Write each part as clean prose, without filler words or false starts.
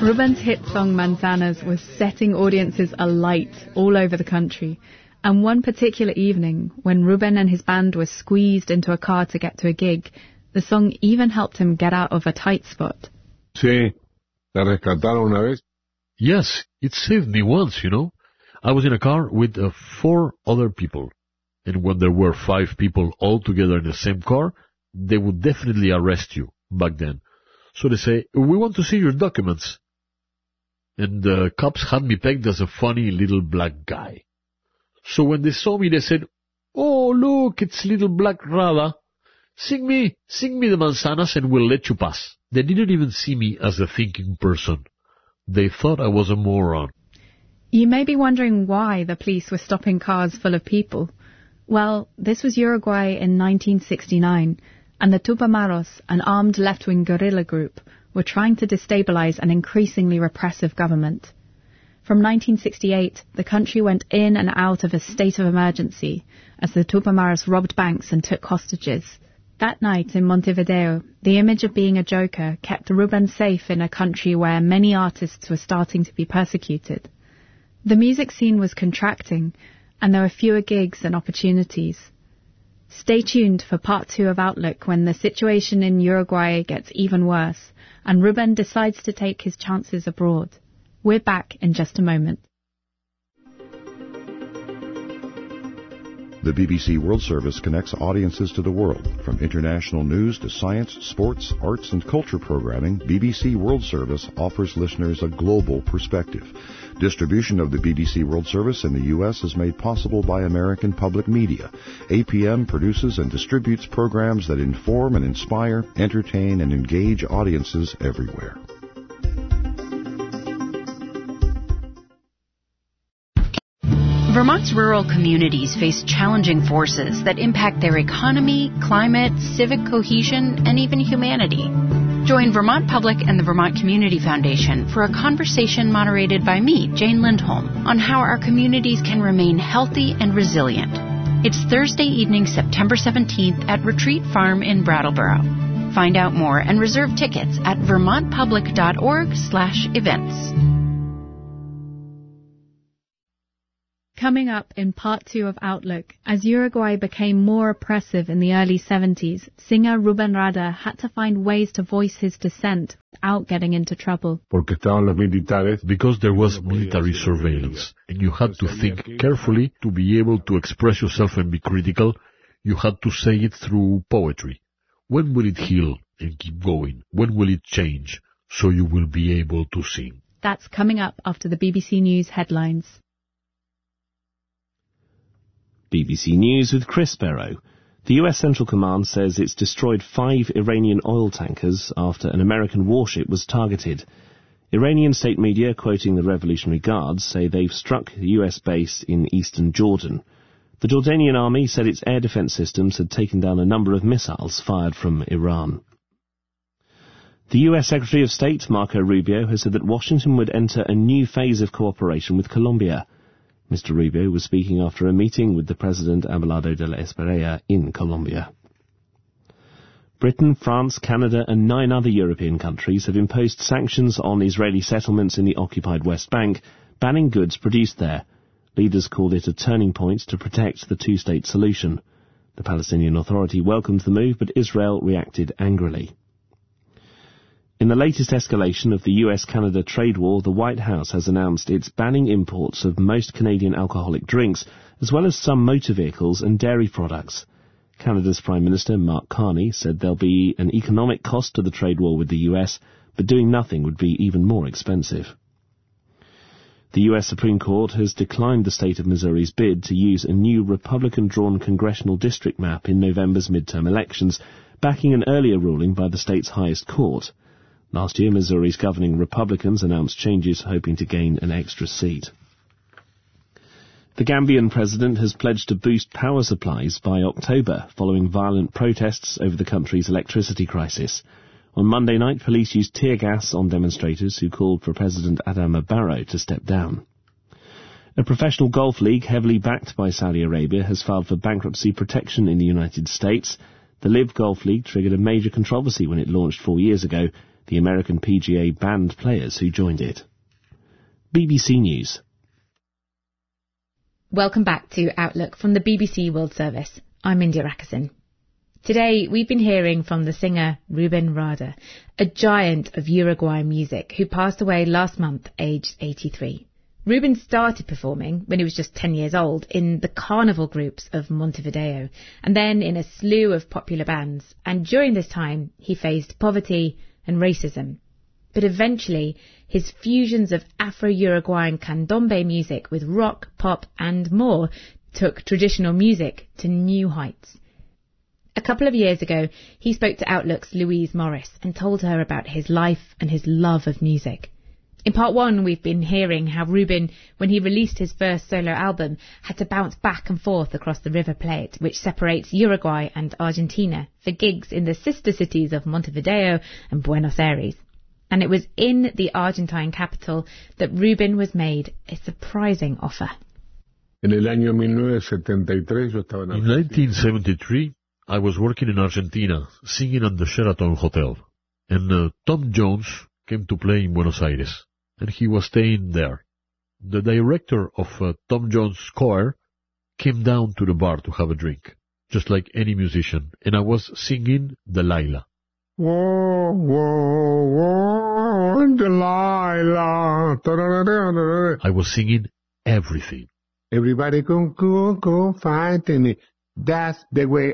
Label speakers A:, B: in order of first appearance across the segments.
A: Rubén's hit song Manzanas was setting audiences alight all over the country. And one particular evening, when Rubén and his band were squeezed into a car to get to a gig, the song even helped him get out of a tight spot.
B: Sí, ¿te rescataron una vez?
C: Yes, it saved me once, you know. I was in a car with 4 other people. And when there were 5 people all together in the same car, they would definitely arrest you back then. So they say, we want to see your documents. And the cops had me pegged as a funny little black guy. So when they saw me, they said, oh, look, it's little black Rada. Sing me the Manzanas and we'll let you pass. They didn't even see me as a thinking person. They thought I was a moron.
A: You may be wondering why the police were stopping cars full of people. Well, this was Uruguay in 1969, and the Tupamaros, an armed left-wing guerrilla group, were trying to destabilize an increasingly repressive government. From 1968, the country went in and out of a state of emergency as the Tupamaros robbed banks and took hostages. That night in Montevideo, the image of being a joker kept Rubén safe in a country where many artists were starting to be persecuted. The music scene was contracting, and there were fewer gigs and opportunities. Stay tuned for part 2 of Outlook when the situation in Uruguay gets even worse, and Rubén decides to take his chances abroad. We're back in just a moment.
D: The BBC World Service connects audiences to the world. From international news to science, sports, arts, and culture programming, BBC World Service offers listeners a global perspective. Distribution of the BBC World Service in the U.S. is made possible by American Public Media. APM produces and distributes programs that inform and inspire, entertain, and engage audiences everywhere.
E: Vermont's rural communities face challenging forces that impact their economy, climate, civic cohesion, and even humanity. Join Vermont Public and the Vermont Community Foundation for a conversation moderated by me, Jane Lindholm, on how our communities can remain healthy and resilient. It's Thursday evening, September 17th at Retreat Farm in Brattleboro. Find out more and reserve tickets at vermontpublic.org/events.
A: Coming up in part 2 of Outlook, as Uruguay became more oppressive in the early 70s, singer Rubén Rada had to find ways to voice his dissent without getting into trouble.
C: Because there was military surveillance, and you had to think carefully to be able to express yourself and be critical. You had to say it through poetry. When will it heal and keep going? When will it change so you will be able to sing?
A: That's coming up after the BBC News headlines.
F: BBC News with Chris Barrow. The US Central Command says it's destroyed 5 Iranian oil tankers after an American warship was targeted. Iranian state media, quoting the Revolutionary Guards, say they've struck a US base in eastern Jordan. The Jordanian army said its air defense systems had taken down a number of missiles fired from Iran. The US Secretary of State, Marco Rubio, has said that Washington would enter a new phase of cooperation with Colombia. Mr. Rubio was speaking after a meeting with the President Abelardo de la Espriella in Colombia. Britain, France, Canada and 9 other European countries have imposed sanctions on Israeli settlements in the occupied West Bank, banning goods produced there. Leaders called it a turning point to protect the two-state solution. The Palestinian Authority welcomed the move, but Israel reacted angrily. In the latest escalation of the US-Canada trade war, the White House has announced it's banning imports of most Canadian alcoholic drinks, as well as some motor vehicles and dairy products. Canada's Prime Minister, Mark Carney, said there'll be an economic cost to the trade war with the US, but doing nothing would be even more expensive. The US Supreme Court has declined the state of Missouri's bid to use a new Republican-drawn congressional district map in November's midterm elections, backing an earlier ruling by the state's highest court. Last year, Missouri's governing Republicans announced changes hoping to gain an extra seat. The Gambian president has pledged to boost power supplies by October, following violent protests over the country's electricity crisis. On Monday night, police used tear gas on demonstrators who called for President Adama Barrow to step down. A professional golf league heavily backed by Saudi Arabia has filed for bankruptcy protection in the United States. The LIV Golf League triggered a major controversy when it launched 4 years ago. the American PGA banned players who joined it. BBC News.
E: Welcome back to Outlook from the BBC World Service. I'm India Rakasin. Today we've been hearing from the singer Ruben Rada, a giant of Uruguayan music who passed away last month, aged 83. Ruben started performing when he was just 10 years old in the carnival groups of Montevideo and then in a slew of popular bands, and during this time he faced poverty and racism. But eventually his fusions of Afro-Uruguayan candombe music with rock, pop and more took traditional music to new heights. A couple of years ago, he spoke to Outlook's Louise Morris and told her about his life and his love of music. In part one, we've been hearing how Ruben, when he released his first solo album, had to bounce back and forth across the River Plate, which separates Uruguay and Argentina, for gigs in the sister cities of Montevideo and Buenos Aires. And it was in the Argentine capital that Ruben was made a surprising offer.
B: En el año 1973 yo estaba en
C: In
B: Argentina.
C: 1973, I was working in Argentina, singing at the Sheraton Hotel, and Tom Jones came to play in Buenos Aires, and he was staying there. The director of Tom Jones' choir came down to the bar to have a drink, just like any musician, and I was singing Delilah.
B: Whoa, whoa, whoa, Delilah.
C: I was singing everything.
B: Everybody go fighting it. That's the way,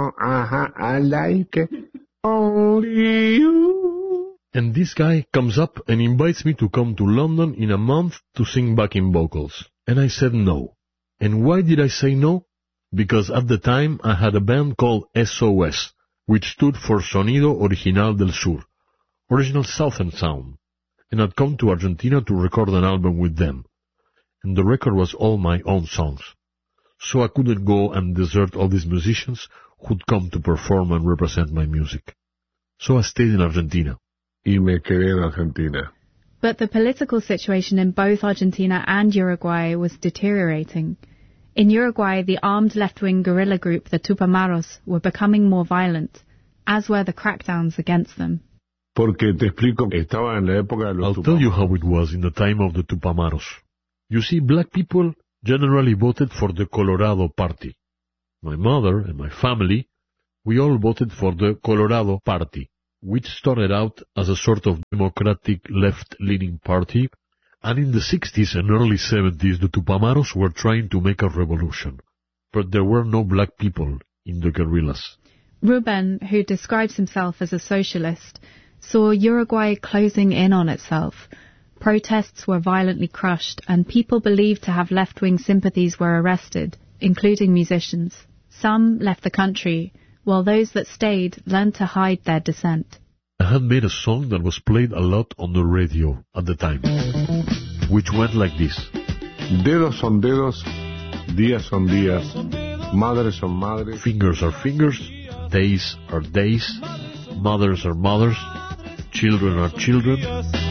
B: I like it. Only you.
C: And this guy comes up and invites me to come to London in a month to sing backing vocals. And I said no. And why did I say no? Because at the time I had a band called SOS, which stood for Sonido Original del Sur, Original Southern Sound, and I'd come to Argentina to record an album with them. And the record was all my own songs. So I couldn't go and desert all these musicians who'd come to perform and represent my music. So I stayed in Argentina.
B: Y me quedé en Argentina.
A: But the political situation in both Argentina and Uruguay was deteriorating. In Uruguay, the armed left-wing guerrilla group, the Tupamaros, were becoming more violent, as were the crackdowns against them.
B: Porque te explico, estaba en la época de los
C: I'll tell you how it was in the time of the Tupamaros. You see, black people generally voted for the Colorado Party. My mother and my family, we all voted for the Colorado Party, which started out as a sort of democratic left-leaning party, and in the 60s and early 70s the Tupamaros were trying to make a revolution. But there were no black people in the guerrillas.
A: Ruben, who describes himself as a socialist, saw Uruguay closing in on itself. Protests were violently crushed, and people believed to have left-wing sympathies were arrested, including musicians. Some left the country, while those that stayed learned to hide their dissent.
C: I had made a song that was played a lot on the radio at the time, which went like this.
B: Dedos son dedos, días son días, madres son madres.
C: Fingers are fingers, days are days, mothers are mothers, children are children.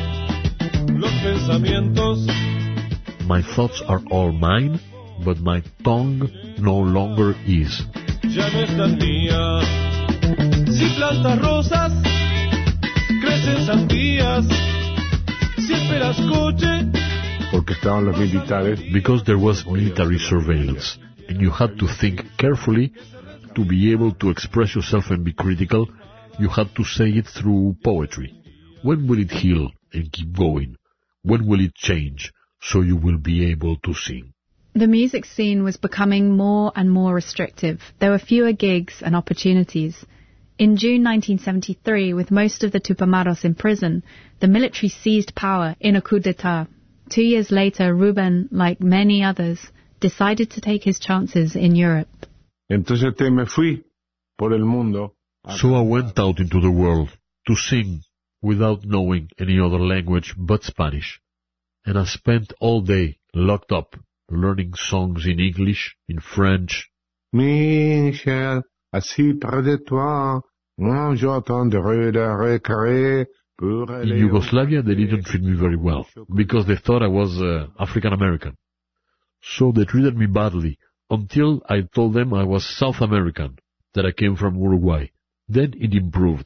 C: My thoughts are all mine, but my tongue no longer is.
G: Ya no están mías. Si plantas rosas, crecen sandías. Si esperas coche,
B: Porque estaban los militares.
C: Because there was military surveillance, and you had to think carefully to be able to express yourself and be critical. You had to say it through poetry. When will it heal and keep going? When will it change so you will be able to sing?
A: The music scene was becoming more and more restrictive. There were fewer gigs and opportunities. In June 1973, with most of the Tupamaros in prison, the military seized power in a coup d'etat. 2 years later, Ruben, like many others, decided to take his chances in Europe.
B: Entonces me fui por el mundo.
C: So I went out into the world to sing without knowing any other language but Spanish. And I spent all day locked up, learning songs in English, in French.
B: Michel, assis près de toi, moi j'entendrai de récréer.
C: In Yugoslavia, they didn't treat me very well, because they thought I was African American. So they treated me badly, until I told them I was South American, that I came from Uruguay. Then it improved,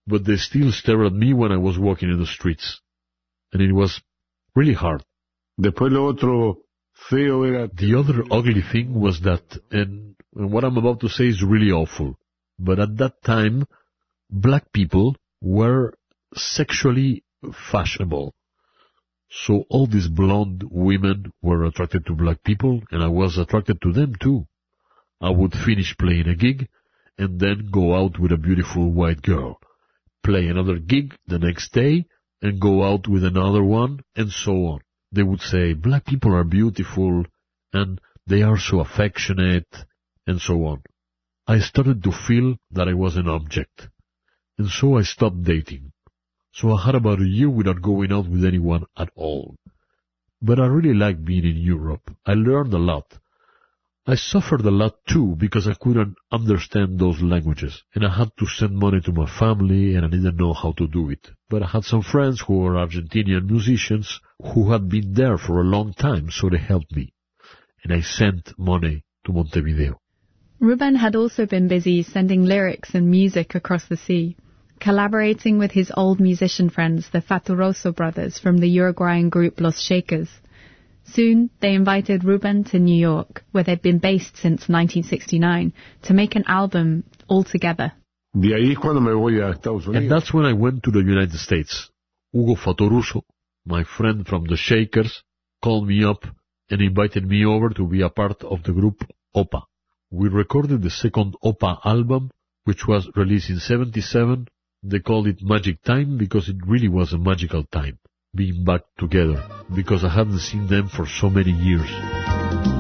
C: but they still stared at me when I was walking in the streets. And it was really hard.
B: Después lo otro feo era...
C: The other ugly thing was that, and what I'm about to say is really awful, but at that time, black people were sexually fashionable. So all these blonde women were attracted to black people, and I was attracted to them too. I would finish playing a gig, and then go out with a beautiful white girl, play another gig the next day, and go out with another one, and so on. They would say, black people are beautiful, and they are so affectionate, and so on. I started to feel that I was an object, and so I stopped dating. So I had about a year without going out with anyone at all. But I really liked being in Europe. I learned a lot. I suffered a lot too because I couldn't understand those languages, and I had to send money to my family and I didn't know how to do it. But I had some friends who were Argentinian musicians who had been there for a long time, so they helped me. And I sent money to Montevideo.
A: Ruben had also been busy sending lyrics and music across the sea, collaborating with his old musician friends, the Fatturoso brothers from the Uruguayan group Los Shakers. Soon, they invited Ruben to New York, where they'd been based since 1969, to make an album all together.
B: De ahí es cuando me voy a Estados Unidos.
C: And that's when I went to the United States. Hugo Fattoruso, my friend from the Shakers, called me up and invited me over to be a part of the group OPA. We recorded the second OPA album, which was released in '77. They called it Magic Time because it really was a magical time, being back together, because I hadn't seen them for so many years.